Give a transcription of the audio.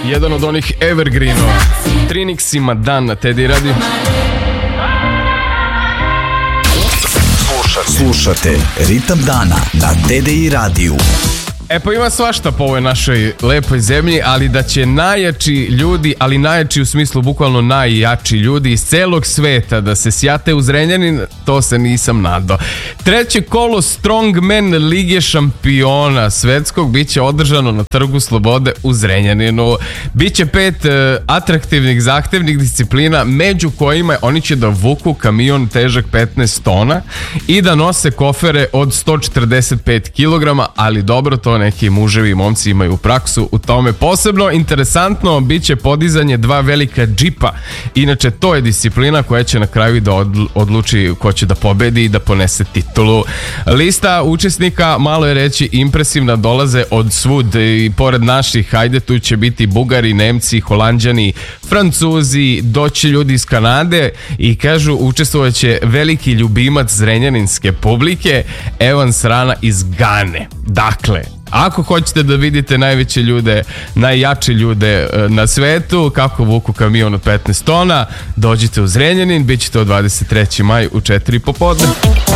jedan od onih evergreenova. Trinixima dan na Teddy Radio. Slušate Ritam dana na Teddy Radio. E pa ima svašta po ovoj našoj lepoj zemlji, ali da će najjači ljudi, ali najjači u smislu bukvalno najjači ljudi iz celog sveta da se sjate u Zrenjanin, to se nisam nadao. Treće kolo Strongman Lige šampiona svetskog biće održano na Trgu Slobode u Zrenjaninu. Biće 5 atraktivnih, zahtevnih disciplina, među kojima oni će da vuku kamion težak 15 tona i da nose kofere od 145 kg, ali dobro, to neki muževi i momci imaju praksu u tome. Posebno interesantno biće podizanje 2 velika džipa. Inače, to je disciplina koja će na kraju da odluči ko će da pobedi i da ponese titulu. Lista učesnika, malo je reći, impresivna, dolaze od svud i pored naših, ajde, tu će biti Bugari, Nemci, Holanđani, Francuzi, doći ljudi iz Kanade i kažu učestvovaće veliki ljubimac zrenjaninske publike, Evans Rana iz Gane. Dakle, ako hoćete da vidite najveće ljude, najjače ljude na svetu, kako vuku kamion od 15 tona, dođite u Zrenjanin, bit će to 23. maj u 4 popodne.